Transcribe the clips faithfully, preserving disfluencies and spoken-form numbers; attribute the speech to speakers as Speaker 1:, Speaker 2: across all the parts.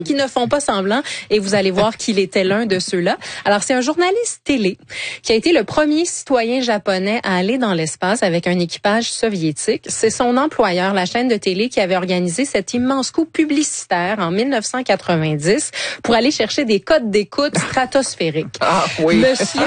Speaker 1: qui ne font pas semblant et vous allez voir qu'il était l'un de ceux-là. Alors, c'est un journaliste télé qui a été le premier citoyen japonais à aller dans l'espace avec un équipage soviétique. C'est son employeur, la chaîne de télé, qui avait organisé cet immense coup publicitaire en mille neuf cent quatre-vingt-dix pour aller chercher des codes d'écoute stratosphériques.
Speaker 2: Ah oui.
Speaker 1: Monsieur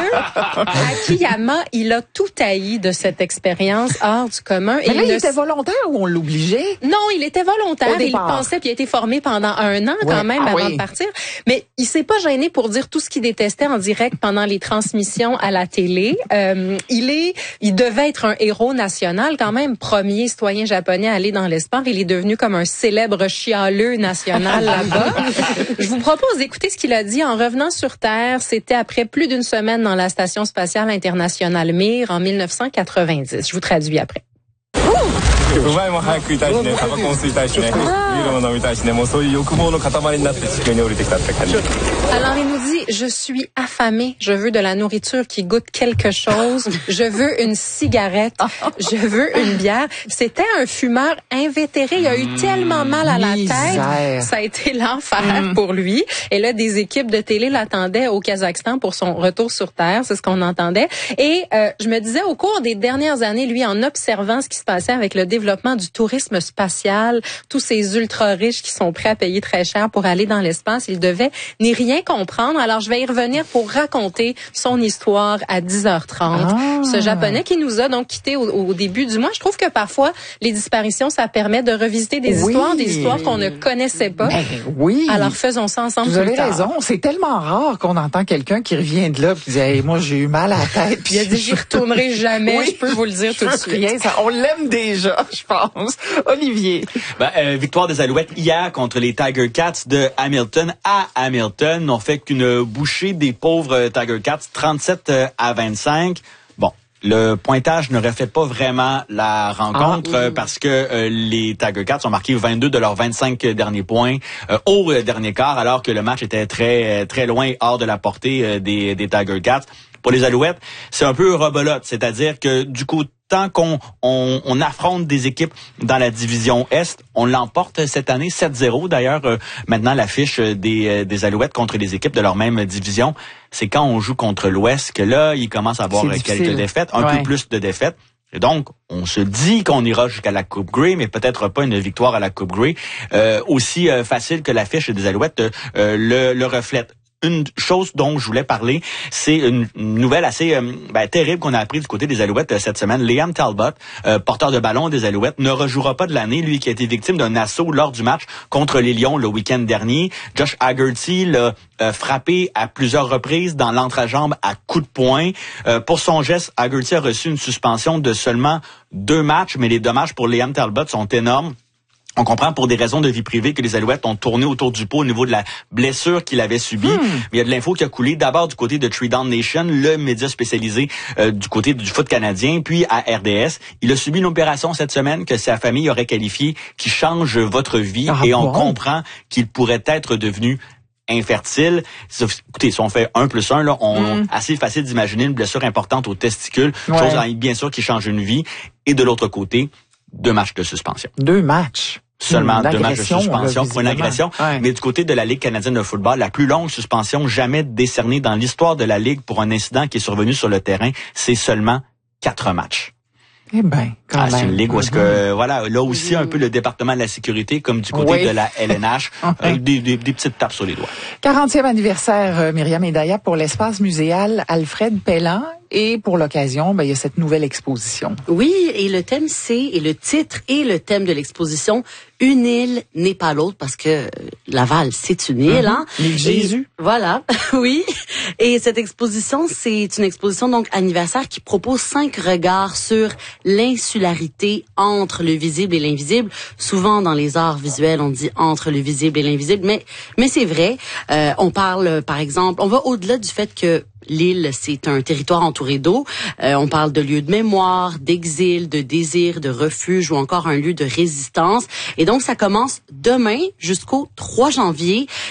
Speaker 1: Akiyama, il a tout haï de cette expérience hors du commun.
Speaker 2: Mais
Speaker 1: et
Speaker 2: là, il
Speaker 1: ne...
Speaker 2: était volontaire ou on l'obligeait?
Speaker 1: Non, il était volontaire. Il
Speaker 2: départ.
Speaker 1: pensait, puis il a été formé pendant un an quand
Speaker 2: Ouais.
Speaker 1: même
Speaker 2: Ah
Speaker 1: avant
Speaker 2: oui.
Speaker 1: de partir. Mais il s'est pas gêné pour dire tout ce qu'il détestait en direct pendant les transmissions à la télé. Euh, il est, il devait être un héros national quand même, premier citoyen japonais à aller dans l'espace. Il est devenu comme un célèbre chialeux national là-bas. Je vous propose d'écouter ce qu'il a dit en revenant sur Terre. C'était après plus d'une semaine dans la Station spatiale internationale Mir en mille neuf cent quatre-vingt-dix. Je vous traduis après.
Speaker 3: うまいもん早く食いたいしね、タバコも吸いたいしね、ビールも飲みたいしね、もうそういう欲望の塊になって地球に降りてきたって感じ。
Speaker 1: Alors il nous dit, je suis affamé, je veux de la nourriture qui goûte quelque chose, je veux une cigarette, je veux une bière. C'était un fumeur invétéré, il a eu tellement mal à la tête, ça a été l'enfer mm. pour lui. Et là, des équipes de télé l'attendaient au Kazakhstan pour son retour sur Terre, c'est ce qu'on entendait. Et euh, je me disais, au cours des dernières années, lui, en observant ce qui se passait avec le développement du tourisme spatial, tous ces ultra-riches qui sont prêts à payer très cher pour aller dans l'espace, il devait n'y rien comprendre. Alors, je vais y revenir pour raconter son histoire à dix heures trente. Ah. Ce Japonais qui nous a donc quittés au, au début du mois. Je trouve que parfois, les disparitions, ça permet de revisiter des oui. histoires, des histoires qu'on ne connaissait pas.
Speaker 2: Ben, oui.
Speaker 1: Alors, faisons ça ensemble.
Speaker 2: Vous avez raison. C'est tellement rare qu'on entend quelqu'un qui revient de là et dit hey, « moi, j'ai eu mal à la tête. »
Speaker 1: Puis il a dit « j'y retournerai jamais. Oui. Je peux vous le dire tout de suite. »
Speaker 2: Rien, ça, on l'aime déjà, je pense. Olivier.
Speaker 4: Ben, euh, victoire des Alouettes hier contre les Tiger Cats de Hamilton à Hamilton. On fait qu'une bouchée des pauvres Tiger Cats, trente-sept à vingt-cinq. Bon, le pointage ne reflète pas vraiment la rencontre ah, oui. parce que euh, les Tiger Cats ont marqué vingt-deux de leurs vingt-cinq derniers points euh, au dernier quart, alors que le match était très très loin hors de la portée euh, des, des Tiger Cats. Pour les Alouettes, c'est un peu rebolote, c'est-à-dire que du coup, tant qu'on on, on affronte des équipes dans la division Est, on l'emporte cette année sept zéro. D'ailleurs, euh, maintenant, l'affiche des, des Alouettes contre les équipes de leur même division, c'est quand on joue contre l'Ouest que là, il commence à avoir quelques défaites, un ouais. peu plus de défaites. Et donc, on se dit qu'on ira jusqu'à la Coupe Grey, mais peut-être pas une victoire à la Coupe Grey. Euh, aussi euh, facile que l'affiche des Alouettes euh, le, le reflète. Une chose dont je voulais parler, c'est une nouvelle assez euh, ben, terrible qu'on a appris du côté des Alouettes euh, cette semaine. Liam Talbot, euh, porteur de ballon des Alouettes, ne rejouera pas de l'année, lui qui a été victime d'un assaut lors du match contre les Lions le week-end dernier. Josh Haggerty l'a euh, frappé à plusieurs reprises dans l'entrejambe à coups de poing. Euh, pour son geste, Haggerty a reçu une suspension de seulement deux matchs, mais les dommages pour Liam Talbot sont énormes. On comprend pour des raisons de vie privée que les Alouettes ont tourné autour du pot au niveau de la blessure qu'il avait subie. Hmm. Mais il y a de l'info qui a coulé d'abord du côté de Three Down Nation, le média spécialisé euh, du côté du foot canadien, puis à R D S. Il a subi une opération cette semaine que sa famille aurait qualifiée qui change votre vie ah, et on bon. comprend qu'il pourrait être devenu infertile. Écoutez, si on fait un plus un, là, on mm. assez facile d'imaginer une blessure importante aux testicules, ouais. chose bien sûr qui change une vie. Et de l'autre côté, deux matchs de suspension.
Speaker 2: Deux matchs.
Speaker 4: Seulement deux matchs de suspension pour une agression. Ouais. Mais du côté de la Ligue canadienne de football, la plus longue suspension jamais décernée dans l'histoire de la Ligue pour un incident qui est survenu sur le terrain, c'est seulement quatre matchs.
Speaker 2: Eh ben, quand
Speaker 4: ah,
Speaker 2: même.
Speaker 4: C'est une ligue où est-ce que, voilà, là aussi, un peu le département de la sécurité, comme du côté oui. de la L N H, avec des, des, des petites tapes sur les doigts.
Speaker 2: quarantième anniversaire, euh, Myriam Edaya, pour l'espace muséal Alfred Pellan. Et pour l'occasion, ben, il y a cette nouvelle exposition.
Speaker 5: Oui, et le thème c'est, et le titre et le thème de l'exposition, une île n'est pas l'autre, parce que Laval, c'est une île, mm-hmm. hein.
Speaker 2: L'île Jésus.
Speaker 5: Et, voilà, oui. Et cette exposition, c'est une exposition donc anniversaire qui propose cinq regards sur l'insularité entre le visible et l'invisible. Souvent dans les arts visuels, on dit entre le visible et l'invisible, mais mais c'est vrai. Euh, on parle, par exemple, on va au-delà du fait que l'île, c'est un territoire entouré d'eau. Euh, on parle de lieux de mémoire, d'exil, de désir, de refuge ou encore un lieu de résistance. Et donc, ça commence demain jusqu'au trois janvier.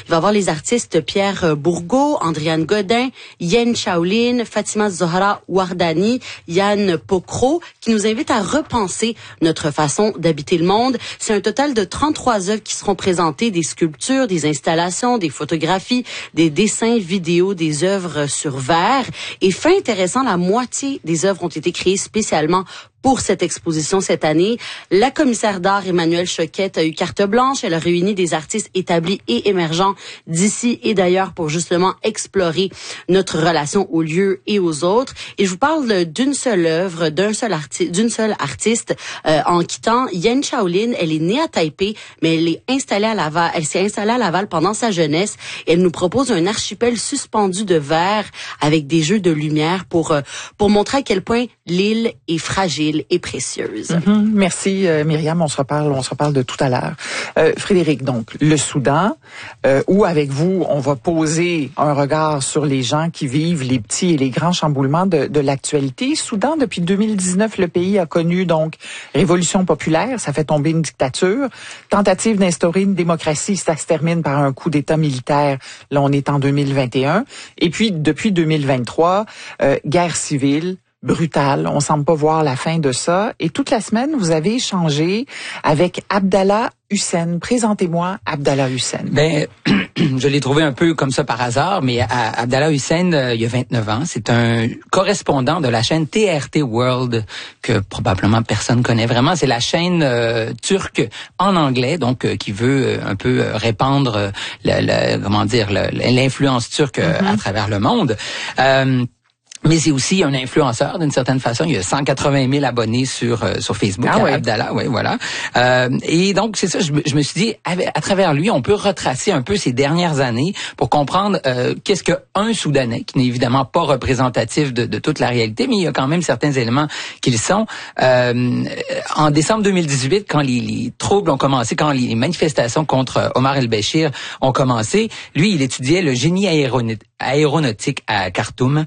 Speaker 5: Il va y avoir les artistes Pierre Bourgault, Andriane Godin, Yen Shaolin, Fatima Zohra Wardani, Yann Pokro, qui nous invitent à repenser notre façon d'habiter le monde. C'est un total de trente-trois œuvres qui seront présentées, des sculptures, des installations, des photographies, des dessins, vidéos, des œuvres sur verre. Et fait intéressant, la moitié des œuvres ont été créées spécialement pour cette exposition cette année. La commissaire d'art Emmanuelle Choquette a eu carte blanche. Elle a réuni des artistes établis et émergents d'ici et d'ailleurs pour justement explorer notre relation aux lieux et aux autres. Et je vous parle d'une seule œuvre, d'un seul artiste, d'une seule artiste euh, en quittant Yen Shaolin. Elle est née à Taipei, mais elle est installée à Laval. Elle s'est installée à Laval pendant sa jeunesse. Et elle nous propose un archipel suspendu de verre avec des jeux de lumière pour euh, pour montrer à quel point l'île est fragile et précieuse.
Speaker 2: Mm-hmm. Merci euh, Myriam, on se reparle, on se reparle de tout à l'heure. Euh, Frédéric, donc le Soudan, euh, où avec vous on va poser un regard sur les gens qui vivent les petits et les grands chamboulements de, de l'actualité. Soudan, depuis deux mille dix-neuf, le pays a connu donc révolution populaire, ça fait tomber une dictature, tentative d'instaurer une démocratie, ça se termine par un coup d'État militaire. Là, on est en deux mille vingt et un, et puis depuis deux mille vingt-trois, euh, guerre civile. Brutale. On semble pas voir la fin de ça. Et toute la semaine, vous avez échangé avec Abdallah Hussein. Présentez-moi Abdallah Hussein.
Speaker 6: Ben, je l'ai trouvé un peu comme ça par hasard, mais Abdallah Hussein, euh, il y a vingt-neuf ans, c'est un correspondant de la chaîne T R T World que probablement personne connaît vraiment. C'est la chaîne euh, turque en anglais, donc euh, qui veut euh, un peu euh, répandre euh, le, le, comment dire le, l'influence turque euh, mm-hmm. à travers le monde. Euh, Mais c'est aussi un influenceur d'une certaine façon. Il y a cent quatre-vingt mille abonnés sur euh, sur Facebook. Ah ouais. Abdallah, oui, voilà. Euh, et donc c'est ça. Je, je me suis dit, à, à travers lui, on peut retracer un peu ces dernières années pour comprendre euh, qu'est-ce que un Soudanais, qui n'est évidemment pas représentatif de, de toute la réalité, mais il y a quand même certains éléments qui le sont. Euh, en décembre deux mille dix-huit, quand les, les troubles ont commencé, quand les manifestations contre Omar el-Béchir ont commencé, lui, il étudiait le génie aéronautique à Khartoum.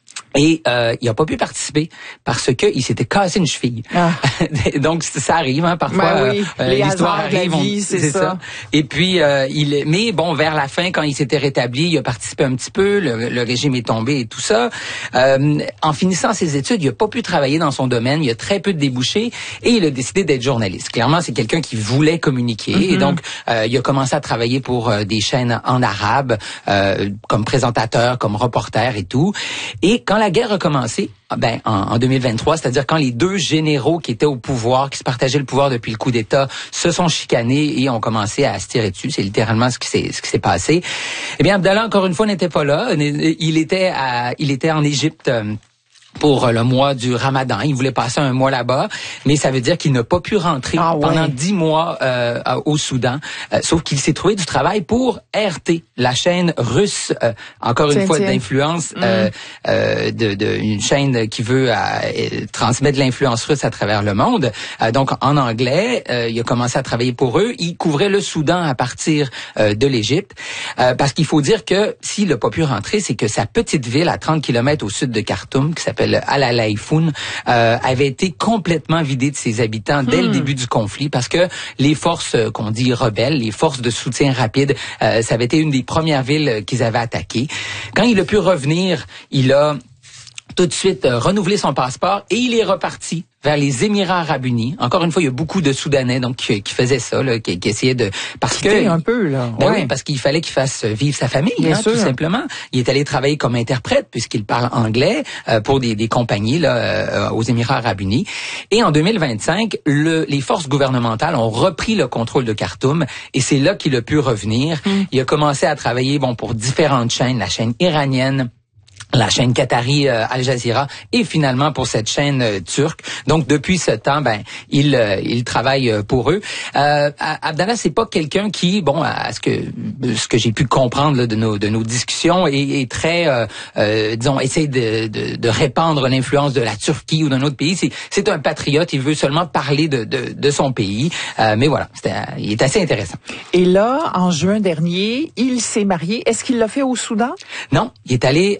Speaker 6: Et euh, il a pas pu participer parce que il s'était cassé une cheville. Ah. Donc ça arrive hein, parfois.
Speaker 2: Ben oui,
Speaker 6: euh,
Speaker 2: les
Speaker 6: l'histoire arrive,
Speaker 2: la vie, on, c'est, c'est ça. ça.
Speaker 6: Et puis euh, il, mais bon, vers la fin, quand il s'était rétabli, il a participé un petit peu. Le, le régime est tombé et tout ça. Euh, en finissant ses études, il a pas pu travailler dans son domaine. Il a très peu de débouchés et il a décidé d'être journaliste. Clairement, c'est quelqu'un qui voulait communiquer mm-hmm. et donc euh, il a commencé à travailler pour euh, des chaînes en arabe, euh, comme présentateur, comme reporter et tout. Et quand la guerre a commencé, ben en, en deux mille vingt-trois, c'est-à-dire quand les deux généraux qui étaient au pouvoir, qui se partageaient le pouvoir depuis le coup d'État, se sont chicanés et ont commencé à se tirer dessus. C'est littéralement ce qui s'est ce qui s'est passé. Eh bien, Abdallah, encore une fois, n'était pas là. Il était à, il était en Égypte. Euh, pour le mois du Ramadan. Il voulait passer un mois là-bas, mais ça veut dire qu'il n'a pas pu rentrer ah, pendant dix ouais. mois euh, au Soudan, euh, sauf qu'il s'est trouvé du travail pour R T, la chaîne russe, euh, encore tiens, une fois tiens. d'influence, mmh. euh, euh, de, de une chaîne qui veut euh, transmettre l'influence russe à travers le monde. Euh, donc en anglais, euh, il a commencé à travailler pour eux. Il couvrait le Soudan à partir euh, de l'Égypte, euh, parce qu'il faut dire que s'il n'a pas pu rentrer, c'est que sa petite ville à trente kilomètres au sud de Khartoum, qui s'appelle Al-Alaïfoun, euh, avait été complètement vidée de ses habitants dès hmm. le début du conflit parce que les forces euh, qu'on dit rebelles, les forces de soutien rapide, euh, ça avait été une des premières villes qu'ils avaient attaquées. Quand il a pu revenir, il a tout de suite euh, renouvelé son passeport et il est reparti vers les Émirats Arabes Unis. Encore une fois, il y a beaucoup de Soudanais donc qui, qui faisaient ça, là, qui, qui essayaient de parce
Speaker 2: Quitter
Speaker 6: que
Speaker 2: un peu là.
Speaker 6: Ben
Speaker 2: ouais.
Speaker 6: oui, parce qu'il fallait qu'il fasse vivre sa famille, hein, tout simplement. Il est allé travailler comme interprète puisqu'il parle anglais euh, pour des, des compagnies là euh, aux Émirats Arabes Unis. Et en deux mille vingt-cinq, le, les forces gouvernementales ont repris le contrôle de Khartoum et c'est là qu'il a pu revenir. Mm. Il a commencé à travailler bon pour différentes chaînes, la chaîne iranienne, la chaîne qatari euh, Al Jazeera et finalement pour cette chaîne euh, turque. Donc depuis ce temps, ben il euh, il travaille euh, pour eux. Euh, Abdallah, c'est pas quelqu'un qui, bon, à ce que ce que j'ai pu comprendre là, de nos de nos discussions, est, est très, euh, euh, disons, essaie de, de de répandre l'influence de la Turquie ou d'un autre pays. C'est c'est un patriote. Il veut seulement parler de de, de son pays. Euh, mais voilà, c'était, il est assez intéressant.
Speaker 2: Et là, en juin dernier, il s'est marié. Est-ce qu'il l'a fait au Soudan?
Speaker 6: Non, il est allé en Égypte.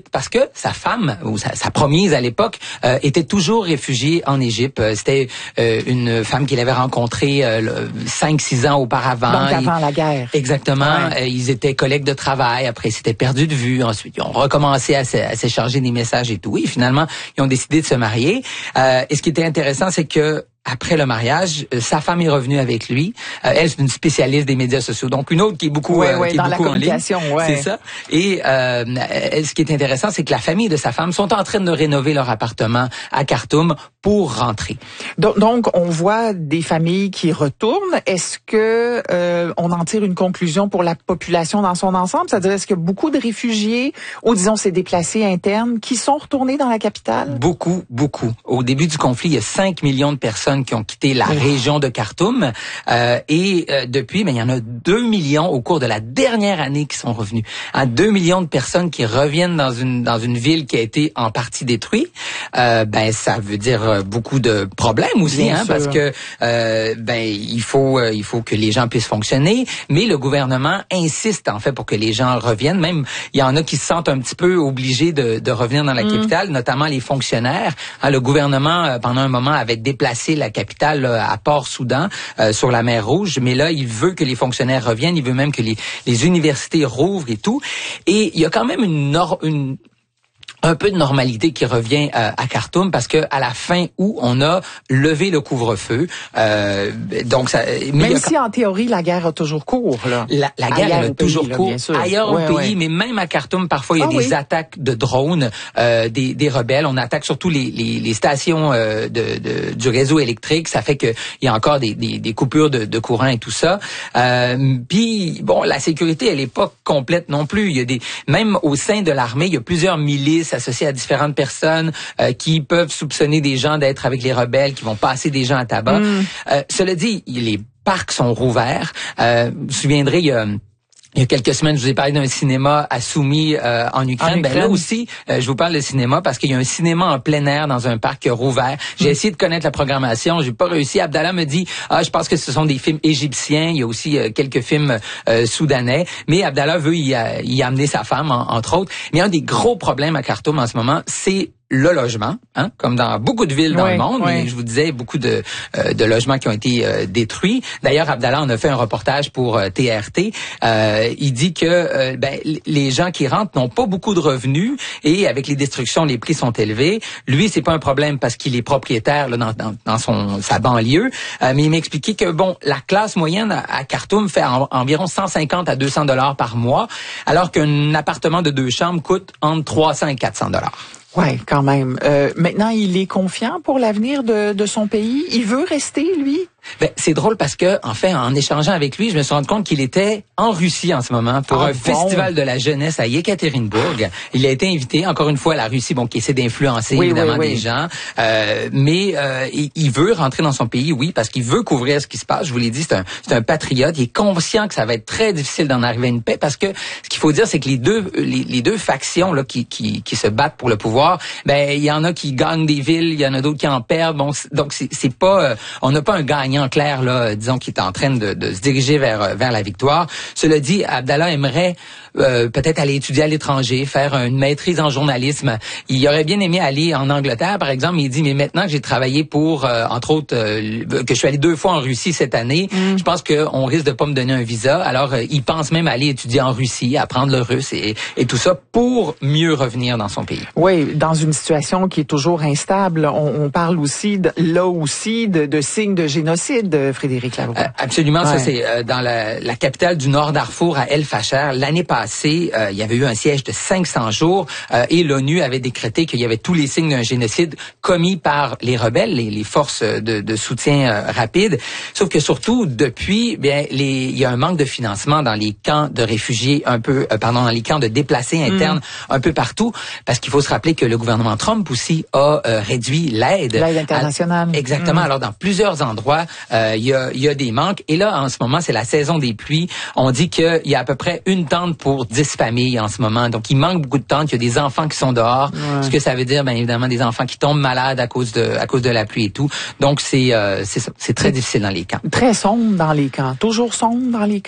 Speaker 6: Égypte parce que sa femme, ou sa, sa promise à l'époque, euh, était toujours réfugiée en Égypte. C'était euh, une femme qu'il avait rencontrée euh, cinq six ans auparavant.
Speaker 2: Donc avant
Speaker 6: Il,
Speaker 2: la guerre.
Speaker 6: Exactement.
Speaker 2: Ouais.
Speaker 6: Euh, ils étaient collègues de travail. Après, ils s'étaient perdus de vue. Ensuite, ils ont recommencé à, s- à s'échanger des messages et tout. Et finalement, ils ont décidé de se marier. Euh, et ce qui était intéressant, c'est que après le mariage, euh, sa femme est revenue avec lui. Euh, elle, c'est une spécialiste des médias sociaux. Donc, une autre qui est beaucoup,
Speaker 2: Ouais,
Speaker 6: euh,
Speaker 2: ouais,
Speaker 6: qui est
Speaker 2: dans la
Speaker 6: beaucoup en ligne.
Speaker 2: communication, ouais.
Speaker 6: C'est ça. Et euh, euh, ce qui est intéressant, c'est que la famille de sa femme sont en train de rénover leur appartement à Khartoum pour rentrer.
Speaker 2: Donc, donc, on voit des familles qui retournent. Est-ce que euh, on en tire une conclusion pour la population dans son ensemble? C'est-à-dire, est-ce que beaucoup de réfugiés, ou disons, ces déplacés internes, qui sont retournés dans la capitale?
Speaker 6: Beaucoup, beaucoup. Au début du conflit, il y a cinq millions de personnes qui ont quitté la
Speaker 2: Oh.
Speaker 6: région de Khartoum. Euh, et euh, depuis, mais il y en a deux millions au cours de la dernière année qui sont revenus. Hein, deux millions de personnes qui reviennent dans une dans une ville qui a été en partie détruite. Euh, ben, ça veut dire euh, beaucoup de problèmes aussi,
Speaker 2: Bien
Speaker 6: hein,
Speaker 2: sûr.
Speaker 6: parce que euh, ben il faut euh, il faut que les gens puissent fonctionner. Mais le gouvernement insiste en fait pour que les gens reviennent. Même il y en a qui se sentent un petit peu obligés de, de revenir dans la
Speaker 2: Mm.
Speaker 6: capitale, notamment les fonctionnaires. Hein, le gouvernement euh, pendant un moment avait déplacé la capitale là, à Port-Soudan, euh, sur la mer Rouge, mais là, il veut que les fonctionnaires reviennent, il veut même que les, les universités rouvrent et tout. Et il y a quand même une, nor- une un peu de normalité qui revient euh, à Khartoum parce que à la fin août, on a levé le couvre-feu. Euh, donc ça, mais il y
Speaker 2: Même
Speaker 6: a
Speaker 2: si en théorie la guerre a toujours cours là.
Speaker 6: La, la guerre,
Speaker 2: Ailleurs
Speaker 6: elle a
Speaker 2: au pays,
Speaker 6: toujours
Speaker 2: là,
Speaker 6: cours
Speaker 2: bien sûr.
Speaker 6: ailleurs
Speaker 2: Ouais,
Speaker 6: au pays,
Speaker 2: ouais.
Speaker 6: mais même à Khartoum, parfois, il y a
Speaker 2: Ah
Speaker 6: des
Speaker 2: oui.
Speaker 6: attaques de drones euh, des, des rebelles. On attaque surtout les, les, les stations euh, de, de, du réseau électrique. Ça fait qu'il y a encore des, des, des coupures de, de courant et tout ça. Euh, Puis, bon, la sécurité, elle est pas complète non plus. Il y a des, même au sein de l'armée, il y a plusieurs milices associées à différentes personnes euh, qui peuvent soupçonner des gens d'être avec les rebelles, qui vont passer des gens à tabac.
Speaker 2: Mm.
Speaker 6: Euh, cela dit, les parcs sont rouverts. Euh, vous vous souviendrez, il y a... Il y a quelques semaines, je vous ai parlé d'un cinéma à Soumy euh, en Ukraine.
Speaker 2: En
Speaker 6: Ben là
Speaker 2: Ukraine.
Speaker 6: aussi, euh, je vous parle de cinéma parce qu'il y a un cinéma en plein air dans un parc rouvert. J'ai essayé de connaître la programmation, j'ai pas réussi. Abdallah me dit, ah, je pense que ce sont des films égyptiens. Il y a aussi euh, quelques films euh, soudanais. Mais Abdallah veut y, euh, y amener sa femme, en- entre autres. Mais un des gros problèmes à Khartoum en ce moment, c'est le logement, hein, comme dans beaucoup de villes dans
Speaker 2: Oui,
Speaker 6: le monde.
Speaker 2: oui.
Speaker 6: Mais je vous disais, beaucoup de, euh, de logements qui ont été euh, détruits. D'ailleurs, Abdallah en a fait un reportage pour euh, T R T. Euh, il dit que euh, ben, les gens qui rentrent n'ont pas beaucoup de revenus et avec les destructions, les prix sont élevés. Lui, c'est pas un problème parce qu'il est propriétaire là, dans, dans, dans son sa banlieue. Euh, mais il m'expliquait que bon, la classe moyenne à, à Khartoum fait en, environ cent cinquante à deux cents dollars par mois, alors qu'un appartement de deux chambres coûte entre trois cents et quatre cents dollars.
Speaker 2: Ouais, quand même. Euh, maintenant, il est confiant pour l'avenir de, de son pays. Il veut rester, lui?
Speaker 6: Ben, c'est drôle parce que, en fait, en échangeant avec lui, je me suis rendu compte qu'il était en Russie en ce moment pour
Speaker 2: Ah
Speaker 6: un
Speaker 2: bon?
Speaker 6: festival de la jeunesse à Yekaterinbourg. Il a été invité, encore une fois, à la Russie, bon, qui essaie d'influencer
Speaker 2: Oui,
Speaker 6: évidemment
Speaker 2: oui, oui.
Speaker 6: des gens. Euh, mais euh, il, il veut rentrer dans son pays, oui, parce qu'il veut couvrir ce qui se passe. Je vous l'ai dit, c'est un, c'est un patriote. Il est conscient que ça va être très difficile d'en arriver à une paix parce que ce qu'il faut dire, c'est que les deux, les, les deux factions là qui, qui, qui se battent pour le pouvoir, ben il y en a qui gagnent des villes, il y en a d'autres qui en perdent. Bon, c'est- donc c'est, c'est pas, euh, on n'a pas un gagnant clair là. Disons qu'il est en train de, de se diriger vers vers la victoire. Cela dit, Abdallah aimerait euh, peut-être aller étudier à l'étranger, faire une maîtrise en journalisme. Il aurait bien aimé aller en Angleterre, par exemple. Mais il dit, mais maintenant que j'ai travaillé pour, euh, entre autres, euh, que je suis allé deux fois en Russie cette année,
Speaker 2: Mm.
Speaker 6: je pense qu'on risque de pas me donner un visa. Alors, euh, il pense même aller étudier en Russie, apprendre le russe et, et tout ça pour mieux revenir dans son pays.
Speaker 2: Oui, dans une situation qui est toujours instable. On, on parle aussi, de, là aussi, de, de signes de génocide, Frédéric Lavoie.
Speaker 6: Euh, absolument,
Speaker 2: Ouais.
Speaker 6: ça c'est euh, dans la, la capitale du Nord Darfour, à El Fasher. L'année passée, euh, il y avait eu un siège de cinq cents jours euh, et l'ONU avait décrété qu'il y avait tous les signes d'un génocide commis par les rebelles, les, les forces de, de soutien euh, rapide. Sauf que surtout, depuis, bien, les, il y a un manque de financement dans les camps de réfugiés, un peu, euh, pardon, dans les camps de déplacés internes, mm. un peu partout, parce qu'il faut se rappeler que le gouvernement Trump aussi a euh, réduit l'aide.
Speaker 2: L'aide internationale.
Speaker 6: À, exactement.
Speaker 2: Mm.
Speaker 6: Alors, dans plusieurs endroits, euh, il y a, il y a des manques. Et là, en ce moment, c'est la saison des pluies. On dit qu'il y a à peu près une tente pour dix familles en ce moment. Donc, il manque beaucoup de tentes. Il y a des enfants qui sont dehors.
Speaker 2: Ouais.
Speaker 6: Ce que ça veut dire, bien évidemment, des enfants qui tombent malades à cause de, à cause de la pluie et tout. Donc, c'est, euh, c'est, c'est très difficile dans les camps.
Speaker 2: Très sombre dans les camps. Toujours sombre dans les camps.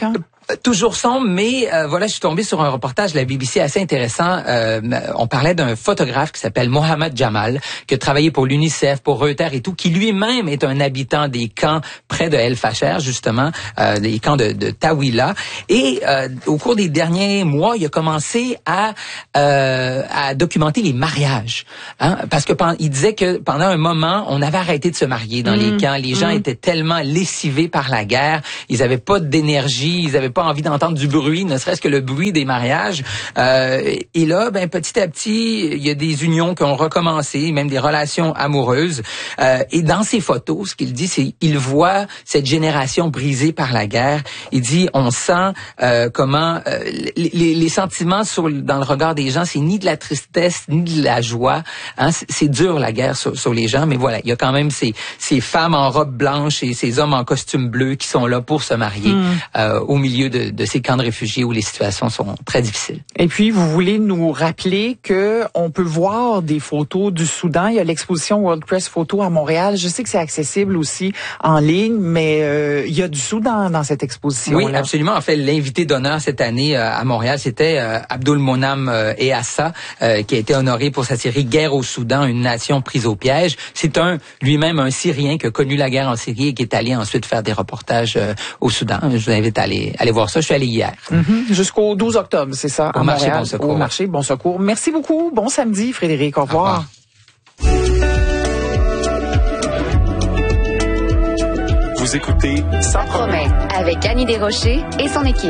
Speaker 6: Toujours sombre, mais euh, voilà, je suis tombé sur un reportage de la B B C assez intéressant. Euh, on parlait d'un photographe qui s'appelle Mohamed Jamal, qui a travaillé pour l'UNICEF, pour Reuters et tout, qui lui-même est un habitant des camps près de El Fasher, justement, euh, des camps de, de Tawila. Et euh, au cours des derniers mois, il a commencé à euh, à documenter les mariages, hein, parce que il disait que pendant un moment, on avait arrêté de se marier dans mmh. les camps. Les gens mmh. étaient tellement lessivés par la guerre, ils avaient pas d'énergie, ils avaient pas envie d'entendre du bruit, ne serait-ce que le bruit des mariages. Euh, et là, ben petit à petit, il y a des unions qui ont recommencé, même des relations amoureuses. Euh, et dans ses photos, ce qu'il dit, c'est il voit cette génération brisée par la guerre. Il dit, on sent euh, comment euh, les, les, les sentiments sur, dans le regard des gens, c'est ni de la tristesse ni de la joie. Hein, c'est, c'est dur la guerre sur, sur les gens, mais voilà, il y a quand même ces, ces femmes en robe blanche et ces hommes en costume bleu qui sont là pour se marier mmh. euh, au milieu de, de ces camps de réfugiés où les situations sont très difficiles.
Speaker 2: Et puis, vous voulez nous rappeler que on peut voir des photos du Soudan. Il y a l'exposition World Press Photo à Montréal. Je sais que c'est accessible aussi en ligne, mais euh, il y a du Soudan dans cette exposition.
Speaker 6: Oui, absolument. En fait, l'invité d'honneur cette année euh, à Montréal, c'était euh, Abdul Monam euh, Eassa, euh, qui a été honoré pour sa série Guerre au Soudan, une nation prise au piège. C'est un lui-même un Syrien qui a connu la guerre en Syrie et qui est allé ensuite faire des reportages euh, au Soudan. Je vous invite à aller aller voir ça. Je suis allé hier.
Speaker 2: Mm-hmm. Jusqu'au douze octobre, c'est ça,
Speaker 6: au
Speaker 2: à
Speaker 6: marché
Speaker 2: Montréal,
Speaker 6: Bon Secours.
Speaker 2: Au marché Bon Secours. Merci beaucoup. Bon samedi, Frédéric. Au revoir.
Speaker 6: Au revoir.
Speaker 7: Vous écoutez Sans promet avec Annie Desrochers et son équipe.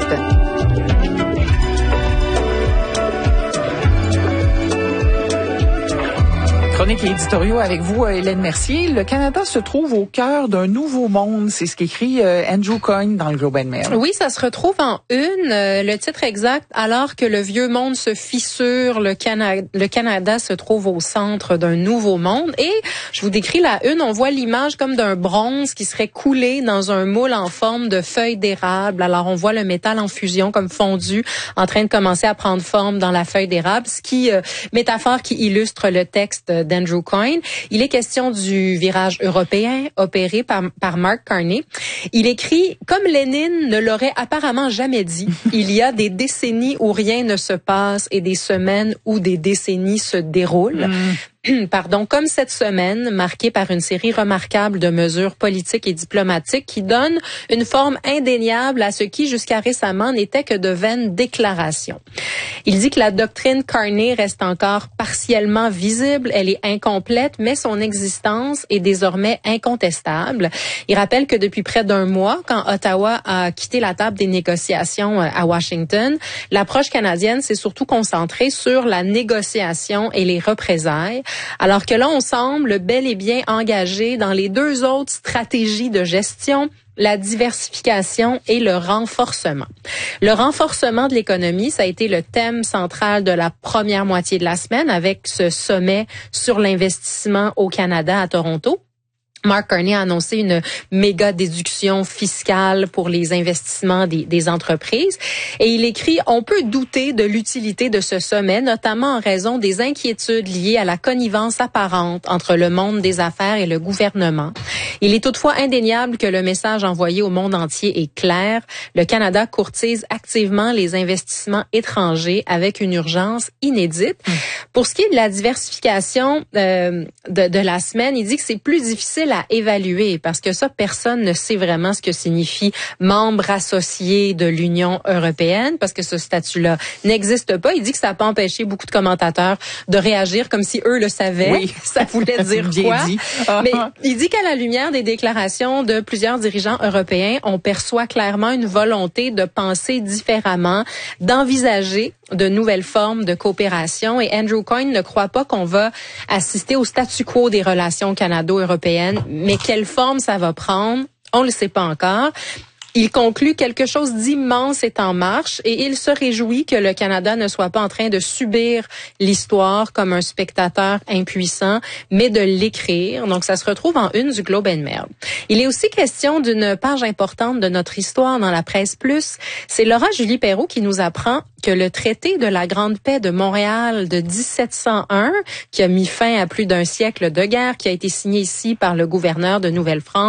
Speaker 2: Chronique et éditoriaux avec vous, Hélène Mercier. Le Canada se trouve au cœur d'un nouveau monde. C'est ce qu'écrit Andrew Coyne dans le Globe and Mail.
Speaker 1: Oui, ça se retrouve en une. Le titre exact, alors que le vieux monde se fissure, le Canada, le Canada se trouve au centre d'un nouveau monde. Et je vous décris la une. On voit l'image comme d'un bronze qui serait coulé dans un moule en forme de feuille d'érable. Alors, on voit le métal en fusion comme fondu, en train de commencer à prendre forme dans la feuille d'érable, ce qui, euh, métaphore qui illustre le texte d'Andrew Coyne. Il est question du virage européen opéré par, par Mark Carney. Il écrit, comme Lénine ne l'aurait apparemment jamais dit, il y a des décennies où rien ne se passe et des semaines où des décennies se déroulent. Mm. Pardon, comme cette semaine, marquée par une série remarquable de mesures politiques et diplomatiques qui donnent une forme indéniable à ce qui, jusqu'à récemment, n'était que de vaines déclarations. Il dit que la doctrine Carney reste encore partiellement visible, elle est incomplète, mais son existence est désormais incontestable. Il rappelle que depuis près d'un mois, quand Ottawa a quitté la table des négociations à Washington, l'approche canadienne s'est surtout concentrée sur la négociation et les représailles. Alors que là, on semble bel et bien engagé dans les deux autres stratégies de gestion, la diversification et le renforcement. Le renforcement de l'économie, ça a été le thème central de la première moitié de la semaine avec ce sommet sur l'investissement au Canada à Toronto. Mark Carney a annoncé une méga déduction fiscale pour les investissements des, des entreprises. Et il écrit, on peut douter de l'utilité de ce sommet, notamment en raison des inquiétudes liées à la connivence apparente entre le monde des affaires et le gouvernement. Il est toutefois indéniable que le message envoyé au monde entier est clair. Le Canada courtise activement les investissements étrangers avec une urgence inédite. Mmh. Pour ce qui est de la diversification euh, de, de la semaine, il dit que c'est plus difficile à évaluer parce que ça, personne ne sait vraiment ce que signifie membre associé de l'Union européenne parce que ce statut-là n'existe pas. Il dit que ça n'a pas empêché beaucoup de commentateurs de réagir comme si eux le savaient. Oui. Ça voulait dire quoi? Dit. Uh-huh. Mais il dit qu'à la lumière des déclarations de plusieurs dirigeants européens, on perçoit clairement une volonté de penser différemment, d'envisager de nouvelles formes de coopération. Et Andrew Coyne ne croit pas qu'on va assister au statu quo des relations canado-européennes. Mais quelle forme ça va prendre, on ne le sait pas encore. Il conclut quelque chose d'immense est en marche et il se réjouit que le Canada ne soit pas en train de subir l'histoire comme un spectateur impuissant, mais de l'écrire. Donc, ça se retrouve en une du Globe and Mail. Il est aussi question d'une page importante de notre histoire dans la presse plus. C'est Laura Julie Perrault qui nous apprend que le traité de la Grande Paix de Montréal de dix-sept cent un, qui a mis fin à plus d'un siècle de guerre, qui a été signé ici par le gouverneur de Nouvelle-France,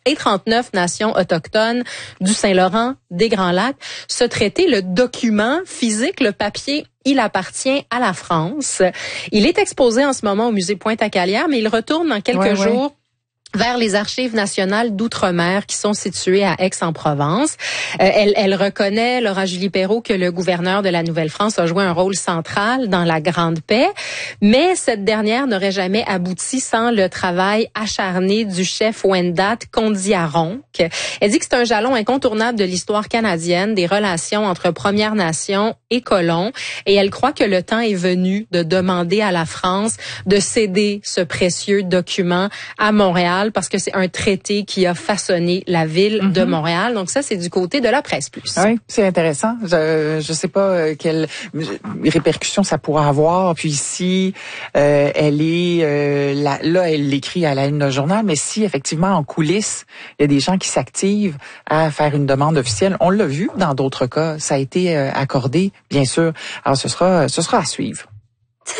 Speaker 1: et trente-neuf nations autochtones du Saint-Laurent, des Grands Lacs. Ce traité, le document physique, le papier, il appartient à la France. Il est exposé en ce moment au musée Pointe-à-Calière, mais il retourne dans quelques
Speaker 2: ouais,
Speaker 1: jours.
Speaker 2: Ouais.
Speaker 1: vers les archives nationales d'outre-mer qui sont situées à Aix-en-Provence. Euh, elle, elle reconnaît, Laura Julie Perrault, que le gouverneur de la Nouvelle-France a joué un rôle central dans la Grande Paix, mais cette dernière n'aurait jamais abouti sans le travail acharné du chef Wendat Kondiaronk. Elle dit que c'est un jalon incontournable de l'histoire canadienne, des relations entre Premières Nations et colons, et elle croit que le temps est venu de demander à la France de céder ce précieux document à Montréal, parce que c'est un traité qui a façonné la ville mm-hmm. de Montréal. Donc ça, c'est du côté de la Presse Plus.
Speaker 2: Oui, c'est intéressant. Je je sais pas quelles répercussions ça pourra avoir. Puis si euh, elle est euh, là, là, elle l'écrit à la une d'un journal, mais si effectivement en coulisses, il y a des gens qui s'activent à faire une demande officielle, on l'a vu dans d'autres cas, ça a été euh, accordé, bien sûr. Alors ce sera ce sera à suivre.